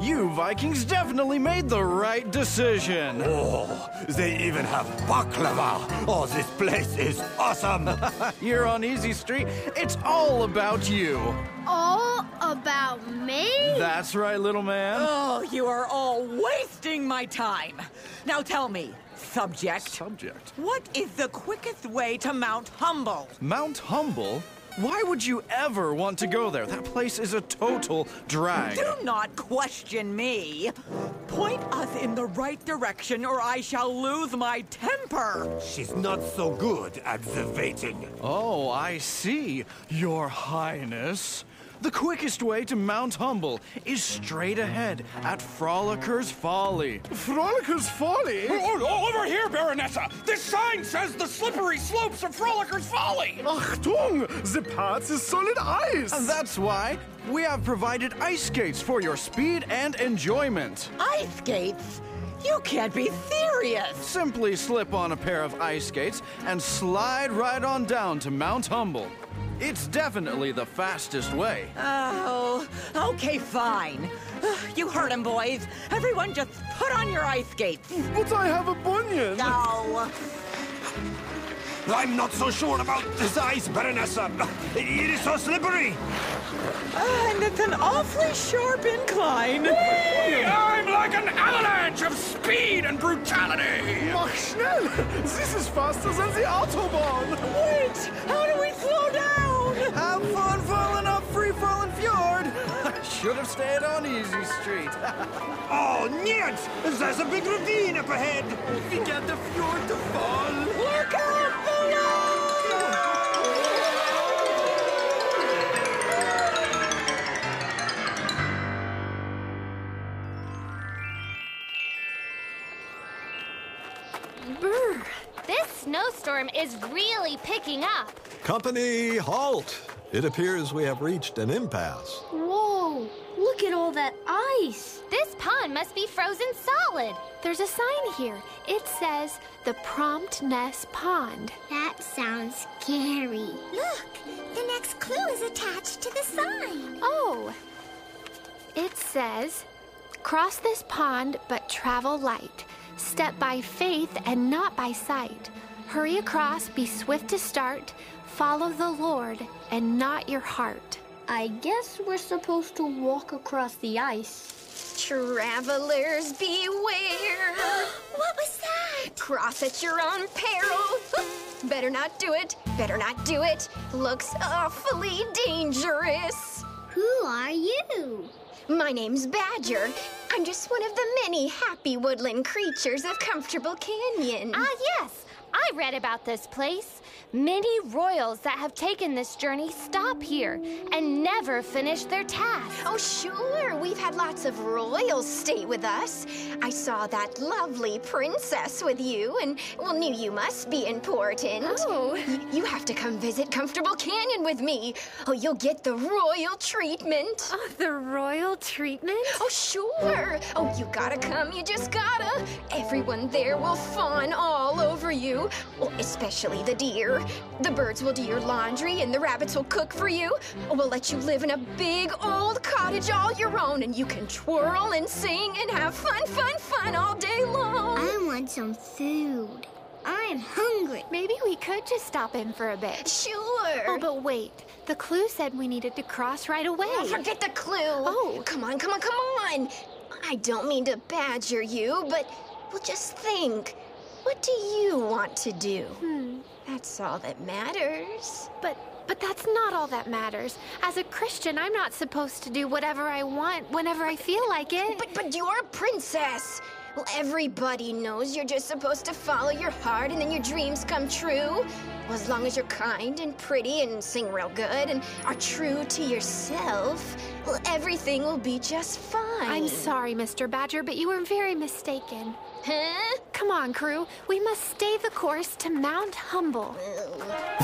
You Vikings definitely made the right decision. Oh, they even have baklava. Oh, this place is awesome. Here on Easy Street, it's all about you. All about me? That's right, little man. Oh, you are all wasting my time. Now tell me, subject, what is the quickest way to Mount Humble? Mount Humble? Why would you ever want to go there? That place is a total drag. Do not question me. Point us in the right direction or I shall lose my temper. She's not so good at the waiting. Oh, I see, Your Highness. The quickest way to Mount Humble is straight ahead at Froliker's Folly. Froliker's Folly? Oh, over here, Baronessa! This sign says the slippery slopes of Froliker's Folly! Achtung! The path is solid ice! That's why we have provided ice skates for your speed and enjoyment. Ice skates? You can't be serious. Simply slip on a pair of ice skates and slide right on down to Mount Humble. It's definitely the fastest way. Oh, okay, fine. You heard him, boys. Everyone just put on your ice skates. But I have a bunion! Oh. I'm not so sure about this ice, Baronessa. It is so slippery. And it's an awfully sharp incline. I'm like an avalanche of speed and brutality! Mach schnell! This is faster than the Autobahn! Wait! How do we slow down? Have fun falling up Free Falling Fjord. I should have stayed on Easy Street. Oh, niet! There's a big ravine up ahead. We get the fjord to fall. Look out Brr, this snowstorm is really picking up. Company, halt! It appears we have reached an impasse. Whoa, look at all that ice. This pond must be frozen solid. There's a sign here. It says the Promptness Pond. That sounds scary. Look, the next clue is attached to the sign. Oh, it says, cross this pond but travel light. Step by faith and not by sight. Hurry across, be swift to start. Follow the Lord and not your heart. I guess we're supposed to walk across the ice. Travelers beware. What was that? Cross at your own peril. Better not do it. Better not do it. Looks awfully dangerous. Who are you? My name's Badger. I'm just one of the many happy woodland creatures of Comfortable Canyon. Ah, yes. I read about this place. Many royals that have taken this journey stop here and never finish their task. Oh, sure. We've had lots of royals stay with us. I saw that lovely princess with you and, knew you must be important. Oh. You have to come visit Comfortable Canyon with me. Oh, you'll get the royal treatment. Oh, the royal treatment? Oh, sure. Oh, you gotta come. You just gotta. Everyone there will fawn all over you. Oh, especially the deer. The birds will do your laundry and the rabbits will cook for you. We'll let you live in a big old cottage all your own and you can twirl and sing and have fun all day long. I want some food. I'm hungry. Maybe we could just stop in for a bit. Sure. Oh, but wait. The clue said we needed to cross right away. Oh, forget the clue. Oh. Come on. I don't mean to badger you, but just think. What do you want to do? That's all that matters. But that's not all that matters. As a Christian, I'm not supposed to do whatever I want whenever I feel like it. But you're a princess. Well, everybody knows you're just supposed to follow your heart and then your dreams come true. Well, as long as you're kind and pretty and sing real good and are true to yourself, well, everything will be just fine. I'm sorry, Mr. Badger, but you were very mistaken. Huh? Come on, crew. We must stay the course to Mount Humble.